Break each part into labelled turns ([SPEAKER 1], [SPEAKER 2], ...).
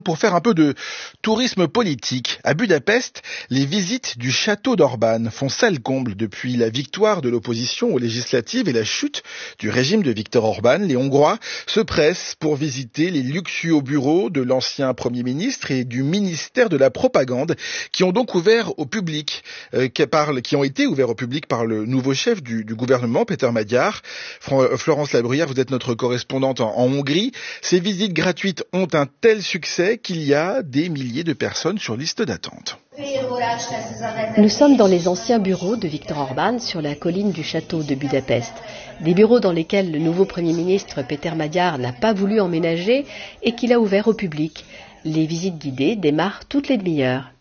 [SPEAKER 1] Pour faire un peu de tourisme politique, à Budapest, les visites du château d'Orbán font salle comble depuis la victoire de l'opposition aux législatives et la chute du régime de Viktor Orbán. Les Hongrois se pressent pour visiter les luxueux bureaux de l'ancien Premier ministre et du ministère de la Propagande qui ont donc ouvert au public, qui ont été ouverts au public par le nouveau chef du gouvernement, Péter Magyar. Florence Labruyère, vous êtes notre correspondante en Hongrie. Ces visites gratuites ont un tel succès qu'il y a des milliers de personnes sur liste d'attente.
[SPEAKER 2] Nous sommes dans les anciens bureaux de Viktor Orbán sur la colline du château de Budapest. Des bureaux dans lesquels le nouveau Premier ministre Péter Magyar n'a pas voulu emménager et qu'il a ouverts au public. Les visites guidées démarrent toutes les demi-heures.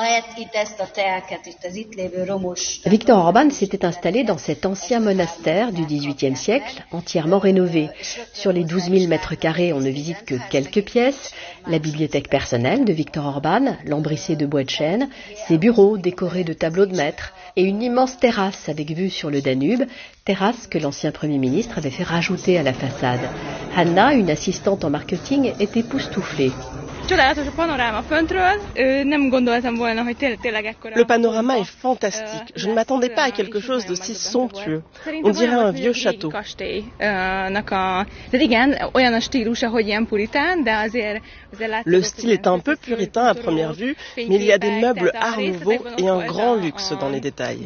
[SPEAKER 2] Viktor Orbán s'était installé dans cet ancien monastère du XVIIIe siècle, entièrement rénové. Sur les 12 000 mètres carrés, on ne visite que quelques pièces. La bibliothèque personnelle de Viktor Orbán, lambrissée de bois de chêne, ses bureaux décorés de tableaux de maître et une immense terrasse avec vue sur le Danube, terrasse que l'ancien Premier ministre avait fait rajouter à la façade. Hanna, une assistante en marketing, est époustouflée.
[SPEAKER 3] Le panorama est fantastique. Je ne m'attendais pas à quelque chose d'aussi somptueux. On dirait un vieux château. Le style est un peu puritain à première vue, mais il y a des meubles art nouveau et un grand luxe dans les détails.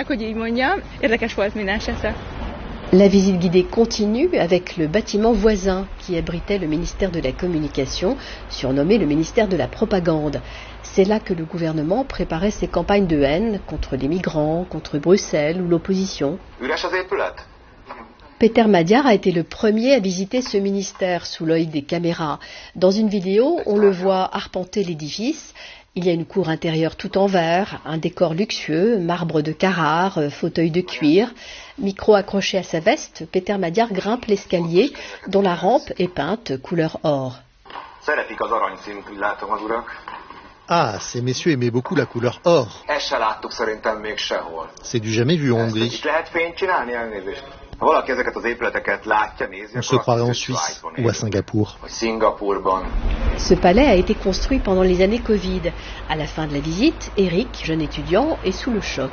[SPEAKER 2] La visite guidée continue avec le bâtiment voisin qui abritait le ministère de la Communication, surnommé le ministère de la Propagande. C'est là que le gouvernement préparait ses campagnes de haine contre les migrants, contre Bruxelles ou l'opposition. Péter Magyar a été le premier à visiter ce ministère sous l'œil des caméras. Dans une vidéo, on le voit arpenter l'édifice. Il y a une cour intérieure tout en verre, un décor luxueux, marbre de Carrare, fauteuil de cuir. Micro accroché à sa veste, Péter Magyar grimpe l'escalier dont la rampe est peinte couleur or.
[SPEAKER 4] Ah, ces messieurs aimaient beaucoup la couleur or. C'est du jamais vu en Hongrie. On se croirait en Suisse ou à Singapour.
[SPEAKER 2] Ce palais a été construit pendant les années Covid. À la fin de la visite, Eric, jeune étudiant, est sous le choc.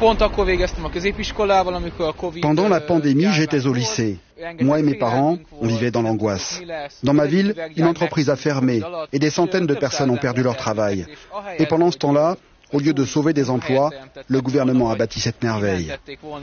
[SPEAKER 5] Pendant la pandémie, j'étais au lycée. Moi et mes parents, on vivait dans l'angoisse. Dans ma ville, une entreprise a fermé et des centaines de personnes ont perdu leur travail. Et pendant ce temps-là, au lieu de sauver des emplois, le gouvernement a bâti cette merveille.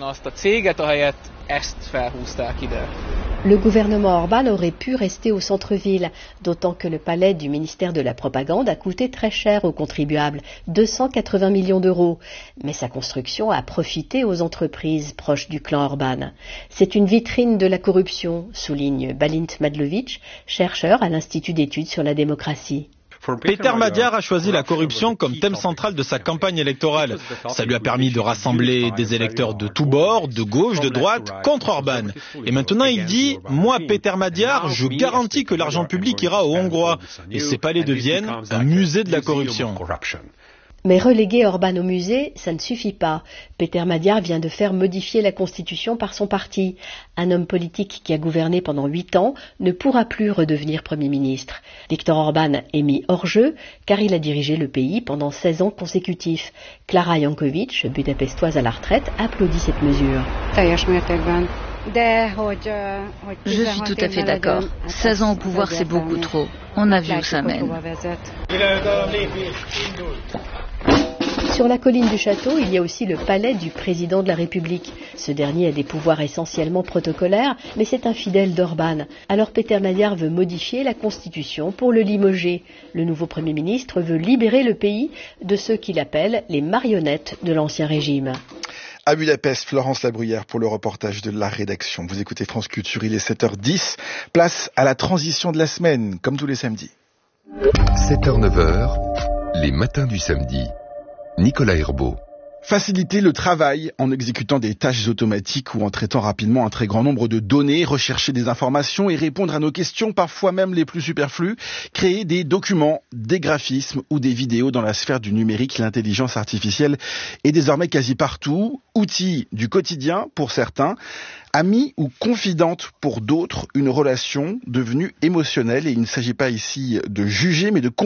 [SPEAKER 2] Le gouvernement Orbán aurait pu rester au centre-ville, d'autant que le palais du ministère de la Propagande a coûté très cher aux contribuables, 280 millions d'euros. Mais sa construction a profité aux entreprises proches du clan Orbán. C'est une vitrine de la corruption, souligne Balint Madlovic, chercheur à l'Institut d'études sur la démocratie.
[SPEAKER 6] Péter Magyar a choisi la corruption comme thème central de sa campagne électorale. Ça lui a permis de rassembler des électeurs de tous bords, de gauche, de droite, contre Orbán. Et maintenant il dit « Moi, Péter Magyar, je garantis que l'argent public ira aux Hongrois. » Et ces palais deviennent un musée de la corruption.
[SPEAKER 2] Mais reléguer Orbán au musée, ça ne suffit pas. Péter Magyar vient de faire modifier la Constitution par son parti. Un homme politique qui a gouverné pendant 8 ans ne pourra plus redevenir Premier ministre. Viktor Orbán est mis hors jeu car il a dirigé le pays pendant 16 ans consécutifs. Klára Jankovics, budapestoise à la retraite, applaudit cette mesure.
[SPEAKER 7] Je suis tout à fait d'accord. 16 ans au pouvoir, c'est beaucoup trop. On a vu où ça mène.
[SPEAKER 2] Sur la colline du château, il y a aussi le palais du président de la République. Ce dernier a des pouvoirs essentiellement protocolaires, mais c'est un fidèle d'Orbán. Alors Péter Magyar veut modifier la Constitution pour le limoger. Le nouveau Premier ministre veut libérer le pays de ceux qu'il appelle les marionnettes de l'ancien régime.
[SPEAKER 1] À Budapest, Florence Labruyère pour le reportage de la rédaction. Vous écoutez France Culture, il est 7h10. Place à la transition de la semaine, comme tous les samedis.
[SPEAKER 8] 7h-9h, les matins du samedi. Nicolas Herbeau.
[SPEAKER 1] Faciliter le travail en exécutant des tâches automatiques ou en traitant rapidement un très grand nombre de données, rechercher des informations et répondre à nos questions, parfois même les plus superflues, créer des documents, des graphismes ou des vidéos dans la sphère du numérique. L'intelligence artificielle est désormais quasi partout, outil du quotidien pour certains, amie ou confidente pour d'autres, une relation devenue émotionnelle. Et il ne s'agit pas ici de juger mais de